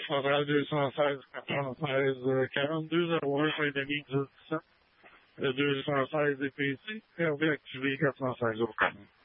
Central 216 96 42 01 Saint-Denis 1017. Le 216 DPC, RV activé 416 au commande.